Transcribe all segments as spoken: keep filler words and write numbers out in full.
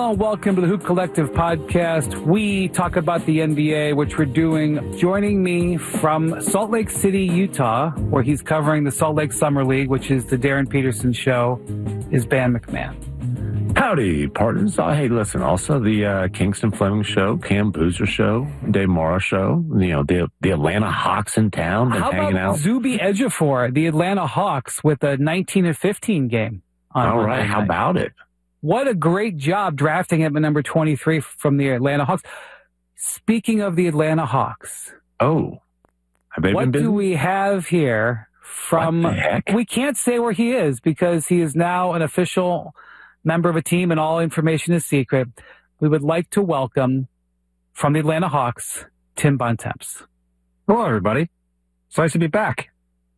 Hello and welcome to the Hoop Collective podcast. We talk about the N B A, which we're doing. Joining me from Salt Lake City, Utah, where he's covering the Salt Lake Summer League, which is the Darren Peterson show, is Ben McMahon. Howdy, partners. Oh, hey, listen, also the uh, Kingston Fleming show, Cam Boozer show, Dave Morrow show, you know, the the Atlanta Hawks in town, been How hanging about out. Zuby Ejiofor, the Atlanta Hawks, with a nineteen and fifteen game on All Monday right, how night. about it? What a great job drafting him at number twenty-three from the Atlanta Hawks. Speaking of the Atlanta Hawks, Oh, have they what been busy? do we have here from, What the heck? we can't say where he is because he is now an official member of a team and all information is secret. We would like to welcome from the Atlanta Hawks, Tim Bontemps. Hello, everybody. It's nice to be back.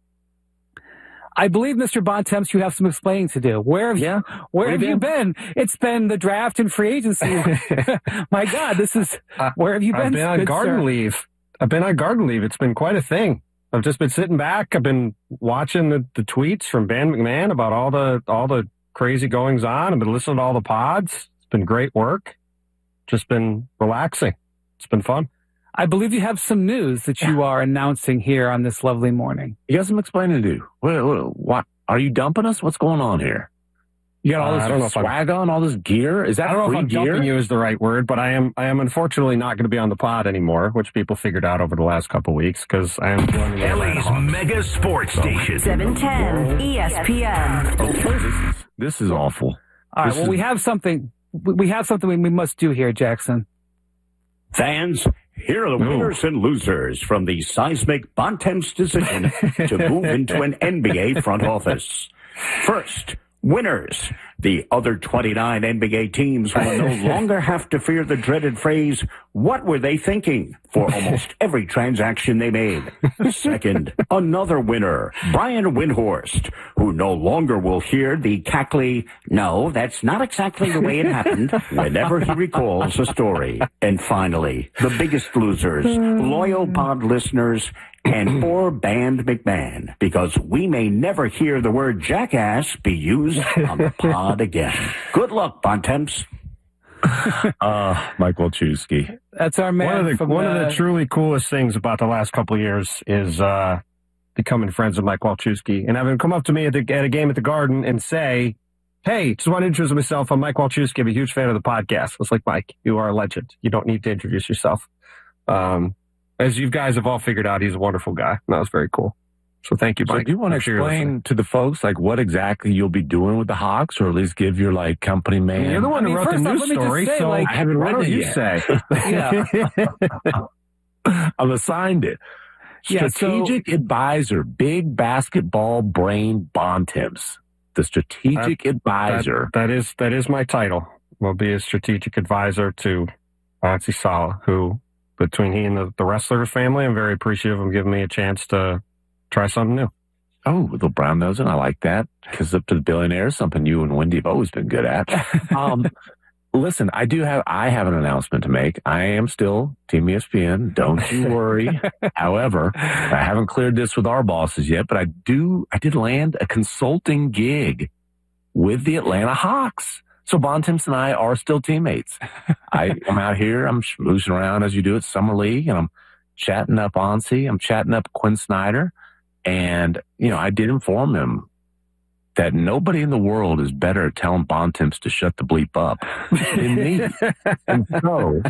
I believe, Mister Bontemps, you have some explaining to do. Where have, Yeah. you, where Where have you you been? It's been the draft and free agency. My God, this is, Uh, where have you been? I've been on good garden sir? leave. I've been on garden leave. It's been quite a thing. I've just been sitting back. I've been watching the, the tweets from Ben McMahon about all the all the crazy goings on. I've been listening to all the pods. It's been great work. Just been relaxing. It's been fun. I believe you have some news that you are announcing here on this lovely morning. You got some explaining to do. What, what, what? Are you dumping us? What's going on here? You got all Uh, this I don't know if I'm- swag on, all this gear? Is that I don't know free if I'm gear? dumping you is the right word, but I am I am unfortunately not going to be on the pod anymore, which people figured out over the last couple of weeks because I am joining the Atlanta L A's Hawks. mega sports station. seven ten E S P N. Oh, this is awful. All right. This Well, is- we have something. We we have something we we must do here, Jackson. Fans, here are the winners and losers from the seismic Bontemps decision to move into an N B A front office. First, winners. The other twenty-nine N B A teams will no longer have to fear the dreaded phrase, "What were they thinking?" for almost every transaction they made. Second, another winner, Brian Windhorst, who no longer will hear the cackly, "No, that's not exactly the way it happened," whenever he recalls a story. And finally, the biggest losers, loyal pod listeners, and poor Band McMahon, because we may never hear the word jackass be used on the pod again. Good luck, Bontemps. Uh, Mike Walczewski. That's our man. One of the from, one uh, of the truly coolest things about the last couple of years is uh, becoming friends with Mike Walczewski and having him come up to me at, the, at a game at the Garden and say, "Hey, just want to introduce myself. I'm Mike Walczewski. I'm a huge fan of the podcast." I was like, "Mike, you are a legend. You don't need to introduce yourself." Um, as you guys have all figured out, he's a wonderful guy. And that was very cool. So thank you, So Mike. do you want to I'm sure you're listening. explain to the folks like what exactly you'll be doing with the Hawks, or at least give your like company man? You're the one I mean, who wrote the first off, news let me just story, say, so like, I haven't why read don't it you yet. say? Yeah. I'm assigned it. Yeah, so- Strategic advisor, big basketball brain Bontemps. The strategic advisor. That, that is that is my title. Will be a strategic advisor to Bonsi Sala, who, between he and the, the wrestler family, I'm very appreciative of him giving me a chance to try something new. Oh, little brown nosing. I like that. Kiss up to the billionaires, something you and Wendy have always been good at. Um, listen, I do have, I have an announcement to make. I am still Team E S P N. Don't you worry. However, I haven't cleared this with our bosses yet, but I do, I did land a consulting gig with the Atlanta Hawks. So Bontemps and I are still teammates. I, I'm out here, I'm schmoozing around as you do at Summer League, and I'm chatting up Onsi, I'm chatting up Quinn Snyder. And, you know, I did inform him that nobody in the world is better at telling Bontemps to shut the bleep up than me. And so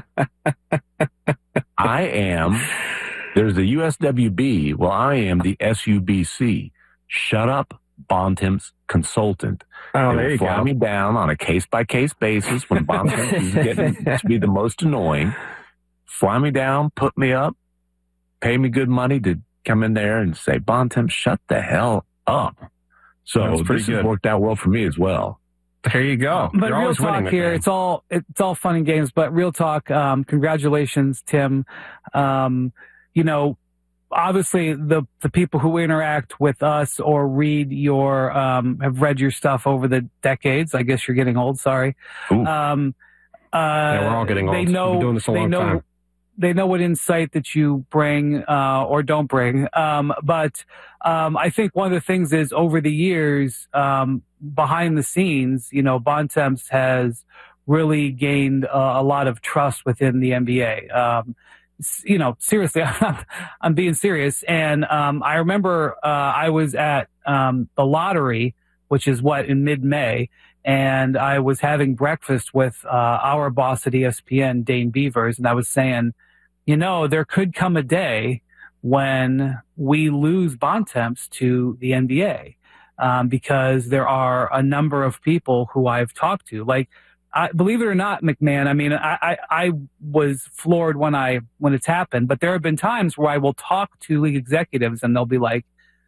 I am, there's the U S W B. Well, I am the S U B C. Shut up, Bontemps consultant. Oh, They there will you fly go. me down on a case-by-case basis when Bontemps is getting to be the most annoying. Fly me down, put me up, pay me good money to come in there and say, Bontemps, shut the hell up. So That's pretty this has good. worked out well for me as well. There you go. But You're real always winning, talk here, McMahon. it's all it's all fun and games. But real talk, um, congratulations, Tim. Um, you know, obviously the the people who interact with us or read your um, have read your stuff over the decades. I guess you're getting old. Sorry. Ooh. Um, uh, Yeah, we're all getting They old. We've know been doing this a they long know time. they know what insight that you bring uh, or don't bring. Um, but um, I think one of the things is over the years, um, behind the scenes, you know, Bontemps has really gained uh, a lot of trust within the N B A. Um, you know, seriously, I'm being serious. And um, I remember uh, I was at um, the lottery, which is what, in mid-May, and I was having breakfast with uh, our boss at E S P N, Dane Beavers, and I was saying, you know, there could come a day when we lose Bontemps to the N B A um, because there are a number of people who I've talked to, like, I, believe it or not, McMahon, I mean, I, I, I was floored when I when it's happened, but there have been times where I will talk to league executives and they'll be like,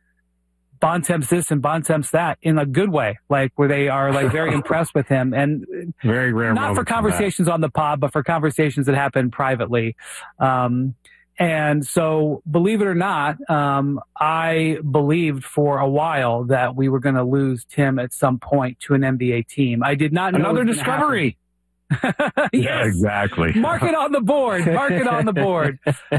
Bontemps this and Bontemps that, in a good way, like where they are like very impressed with him. And very rare, not for conversations on the pod, but for conversations that happen privately. Um, and so, believe it or not, um, I believed for a while that we were going to lose Tim at some point to an N B A team. I did not know another discovery. Yes. Yeah, exactly. Mark it on the board. Mark it on the board.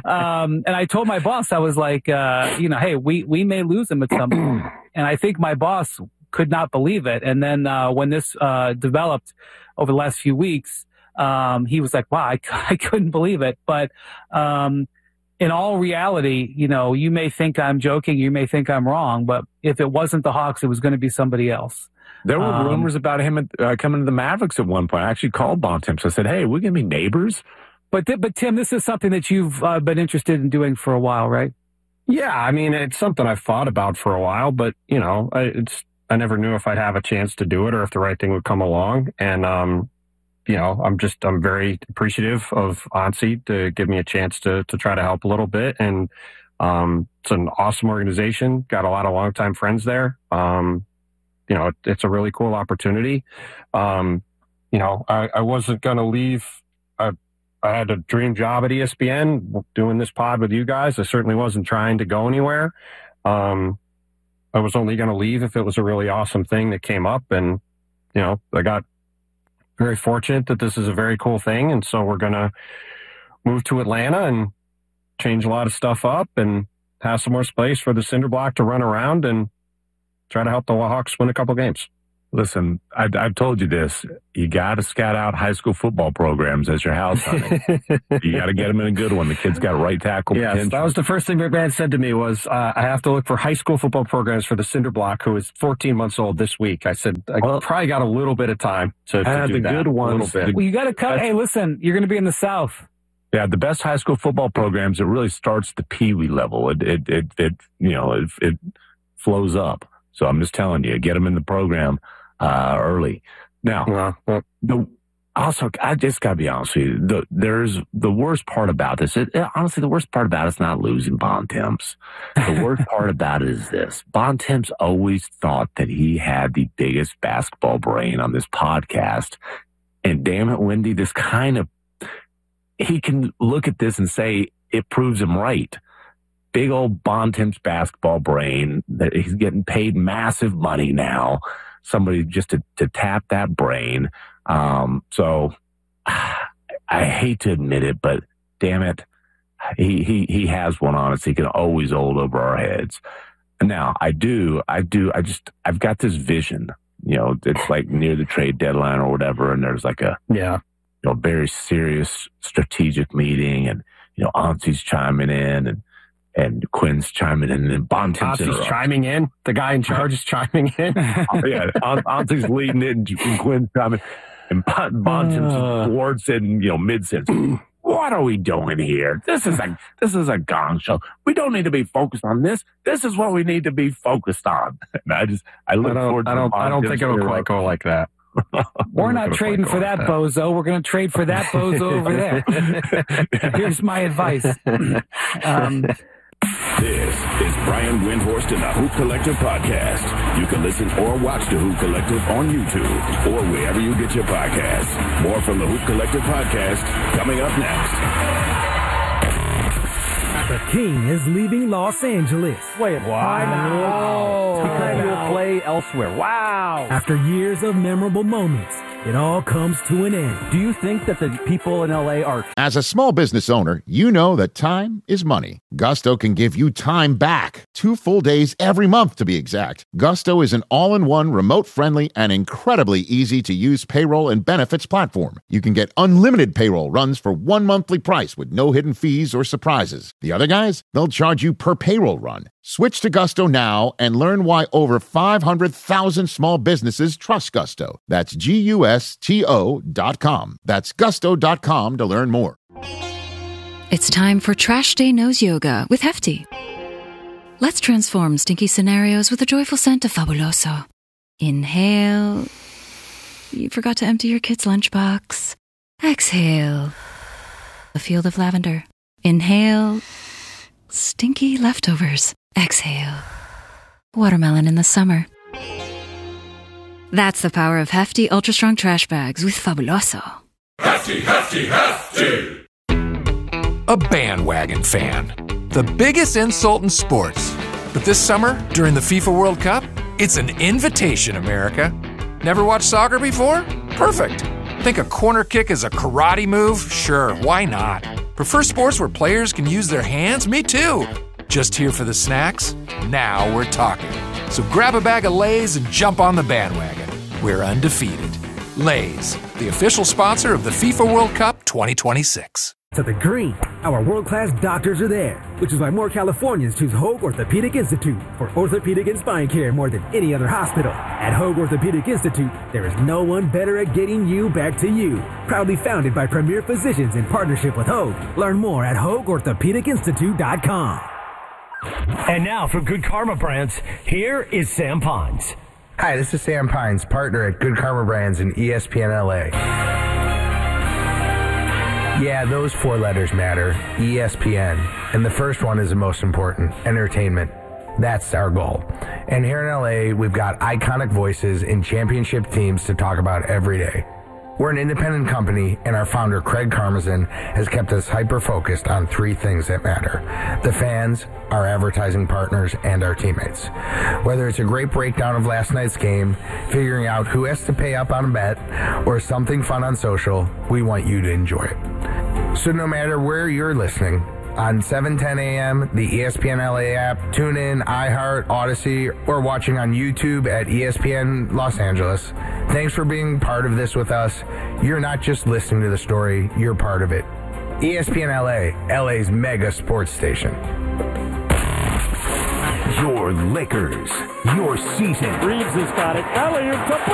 Um, and I told my boss, I was like, uh, you know, hey, we, we may lose him at some point. And I think my boss could not believe it. And then uh, when this uh, developed over the last few weeks, um, he was like, wow, I, I couldn't believe it. But um, in all reality, you know, you may think I'm joking, you may think I'm wrong, but if it wasn't the Hawks, it was going to be somebody else. There were Um, rumors about him uh, coming to the Mavericks at one point. I actually called Bontemps. I said, hey, we're going to be neighbors. But, th- but Tim, this is something that you've uh, been interested in doing for a while, right? Yeah, I mean, it's something I've thought about for a while, but, you know, I, it's I never knew if I'd have a chance to do it or if the right thing would come along. And, um, you know, I'm just, I'm very appreciative of Ansi to give me a chance to to try to help a little bit. And um, it's an awesome organization. Got a lot of longtime friends there. Um, you know, it, it's a really cool opportunity. Um, you know, I, I wasn't going to leave. I, I had a dream job at E S P N doing this pod with you guys. I certainly wasn't trying to go anywhere. Um, I was only going to leave if it was a really awesome thing that came up. And, you know, I got very fortunate that this is a very cool thing. And so we're going to move to Atlanta and change a lot of stuff up and have some more space for the cinder block to run around and try to help the Hawks win a couple games. Listen, I, I've told you this. You got to scout out high school football programs as your house hunting. You got to get them in a good one. The kid's got right tackle Yes, potential. that was the first thing McMahon said to me was, uh, I have to look for high school football programs for the cinder block, who is fourteen months old this week. I said, I Well, probably got a little bit of time to, to uh, do the that. good ones, A little bit. Well, you got to cut. Hey, listen, you're going to be in the South. Yeah, the best high school football programs, it really starts the peewee level. It, it, it, it you know, it, it flows up. So I'm just telling you, get them in the program uh, early. Now, Well, well, the also, I just got to be honest with you. The, there's the worst part about this. It, it, honestly, the worst part about it's not losing Bontemps. The worst part about it is this: Bontemps always thought that he had the biggest basketball brain on this podcast, and damn it, Wendy, this kind of he can look at this and say it proves him right. Big old Bontemps basketball brain that he's getting paid massive money now. Somebody just to, to tap that brain. Um, so I hate to admit it, but damn it, he, he, he has one on us. He can always hold over our heads. Now I do, I do, I just, I've got this vision, you know, it's like near the trade deadline or whatever. And there's like a, yeah. you know, very serious strategic meeting, and, you know, Ansi's chiming in and, and Quinn's chiming in, and Bontemps Ansi's chiming in. The guy in charge is chiming in. Oh, yeah, Ansi's leading it, and Quinn's chiming, and Bontemps Uh. towards it, and, you know, mid-sentence. What are we doing here? This is a this is a gong show. We don't need to be focused on this. This is what we need to be focused on. And I just I look I don't, forward to I don't, I don't think it'll Bontemps quite go like that. We're I'm not gonna trading quite for go that like bozo. We're going to trade for that bozo over there. Here's my advice. Um, This is Brian Windhorst and the Hoop Collective Podcast. You can listen or watch the Hoop Collective on YouTube or wherever you get your podcasts. More from the Hoop Collective Podcast coming up next. The King is leaving Los Angeles. Wait, wow. Time Time out. to play elsewhere. Wow. After years of memorable moments, it all comes to an end. Do you think that the people in L A are... As a small business owner, you know that time is money. Gusto can give you time back. Two full days every month, to be exact. Gusto is an all-in-one, remote-friendly, and incredibly easy-to-use payroll and benefits platform. You can get unlimited payroll runs for one monthly price with no hidden fees or surprises. The other guys, they'll charge you per payroll run. Switch to Gusto now and learn why over five hundred thousand small businesses trust Gusto. That's G U S T O dot com. That's gusto dot com to learn more. It's time for Trash Day Nose Yoga with Hefty. Let's transform stinky scenarios with a joyful scent of Fabuloso. Inhale. You forgot to empty your kid's lunchbox. Exhale. A field of lavender. Inhale. Stinky leftovers. Exhale. Watermelon in the summer. That's the power of Hefty Ultra Strong Trash Bags with Fabuloso. Hefty, Hefty, Hefty! A bandwagon fan. The biggest insult in sports. But this summer, during the FIFA World Cup, it's an invitation, America. Never watched soccer before? Perfect. Think a corner kick is a karate move? Sure, why not? Prefer sports where players can use their hands? Me too. Just here for the snacks? Now we're talking. So grab a bag of Lay's and jump on the bandwagon. We're undefeated. Lay's, the official sponsor of the FIFA World Cup twenty twenty-six. To the green, our world-class doctors are there, which is why more Californians choose Hoag Orthopedic Institute for orthopedic and spine care more than any other hospital. At Hoag Orthopedic Institute, there is no one better at getting you back to you. Proudly founded by premier physicians in partnership with Hoag. Learn more at hoag orthopedic institute dot com. And now for Good Karma Brands, here is Sam Pines. Hi, this is Sam Pines, partner at Good Karma Brands in E S P N L A. Yeah, those four letters matter, E S P N. And the first one is the most important, entertainment. That's our goal. And here in L A, we've got iconic voices in championship teams to talk about every day. We're an independent company, and our founder, Craig Karmazin, has kept us hyper-focused on three things that matter. The fans, our advertising partners, and our teammates. Whether it's a great breakdown of last night's game, figuring out who has to pay up on a bet, or something fun on social, we want you to enjoy it. So no matter where you're listening, on seven ten a.m., the E S P N L A app, TuneIn, iHeart, Odyssey, or watching on YouTube at E S P N Los Angeles. Thanks for being part of this with us. You're not just listening to the story, you're part of it. E S P N L A, L A's mega sports station. Your Lakers, your season. Reeves has got it. Elliott to